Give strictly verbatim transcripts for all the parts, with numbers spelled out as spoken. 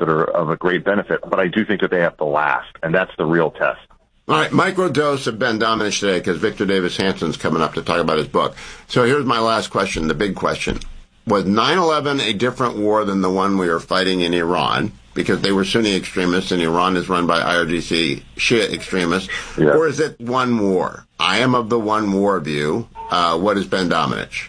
that are of a great benefit, but I do think that they have to last, and that's the real test. All right, microdose of Ben Domenech today, because Victor Davis Hanson's coming up to talk about his book. So here's my last question, the big question. Was nine eleven a different war than the one we are fighting in Iran? Because they were Sunni extremists, and Iran is run by I R G C Shia extremists. Yeah. Or is it one war? I am of the one war view. Uh, what is Ben Domenech?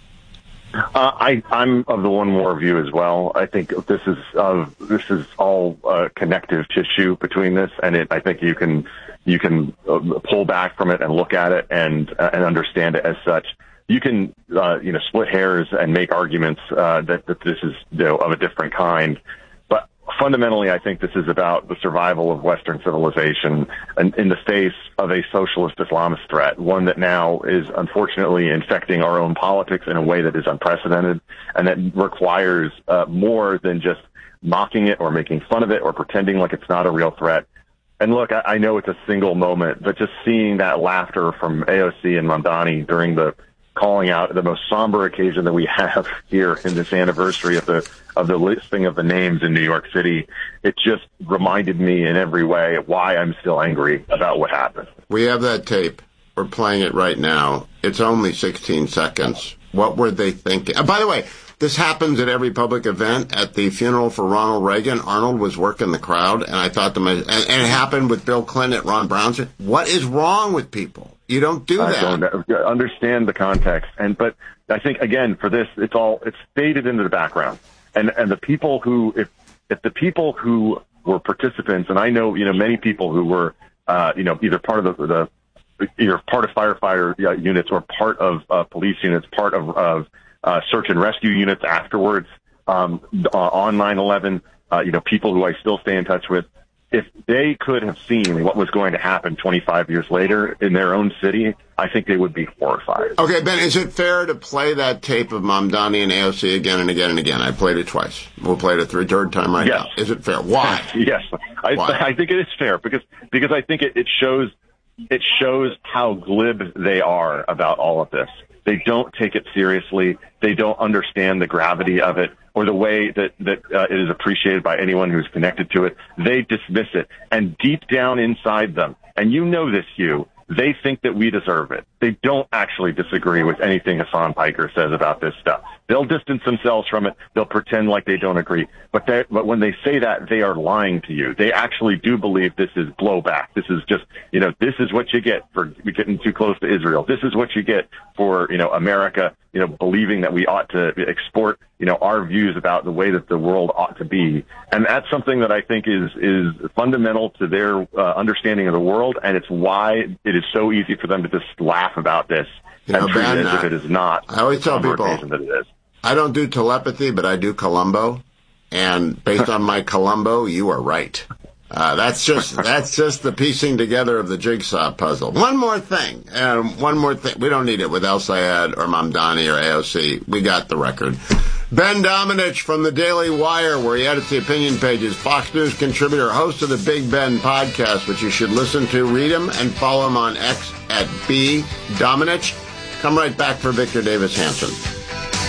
Uh, I, I'm of the one war view as well. I think this is uh, this is all uh, connective tissue between this, and it, I think you can you can uh, pull back from it and look at it and uh, and understand it as such. You can uh, you know split hairs and make arguments uh, that that this is you know of a different kind, but fundamentally, I think this is about the survival of Western civilization in, in the face of a socialist Islamist threat, one that now is unfortunately infecting our own politics in a way that is unprecedented and that requires uh, more than just mocking it or making fun of it or pretending like it's not a real threat. And look, I, I know it's a single moment, but just seeing that laughter from A O C and Mamdani during the calling out the most somber occasion that we have here in this anniversary of the of the listing of the names in New York City, it just reminded me in every way why I'm still angry about what happened. We have that tape. We're playing it right now. It's only sixteen seconds. What were they thinking? Uh, by the way, this happens at every public event. At the funeral for Ronald Reagan, Arnold was working the crowd, and I thought to myself, and, and it happened with Bill Clinton at Ron Brown's. What is wrong with people? You don't do that. I don't understand the context, and but I think again for this, it's all it's faded into the background, and and the people who if if the people who were participants, and I know you know many people who were uh, you know either part of the, the either part of firefighter units or part of uh, police units, part of, of uh, search and rescue units afterwards um, uh, on nine eleven, uh, you know people who I still stay in touch with. If they could have seen what was going to happen twenty-five years later in their own city, I think they would be horrified. Okay, Ben, is it fair to play that tape of Mamdani and A O C again and again and again? I played it twice. We'll play it a third, third time right yes. now. Is it fair? Why? Yes, I, Why? I think it is fair because because I think it, it shows it shows how glib they are about all of this. They don't take it seriously. They don't understand the gravity of it or the way that, that uh, it is appreciated by anyone who's connected to it. They dismiss it. And deep down inside them, and you know this, Hugh, they think that we deserve it. They don't actually disagree with anything Hassan Piker says about this stuff. They'll distance themselves from it. They'll pretend like they don't agree. But they, but when they say that, they are lying to you. They actually do believe this is blowback. This is just, you know, this is what you get for getting too close to Israel. This is what you get for, you know, America, you know, believing that we ought to export, you know, our views about the way that the world ought to be. And that's something that I think is, is fundamental to their uh, understanding of the world. And it's why it is so easy for them to just laugh about this you know, and treat Ben, it as if it is not. I always tell people that it is. I don't do telepathy, but I do Columbo. And based on my Columbo, you are right. Uh, that's just that's just the piecing together of the jigsaw puzzle. One more thing, and um, one more thing. We don't need it with El Sayed or Mamdani or A O C. We got the record. Ben Domenech from the Daily Wire, where he edits the opinion pages, Fox News contributor, host of the Big Ben podcast, which you should listen to. Read him and follow him on X at B Domenech. Come right back for Victor Davis Hanson.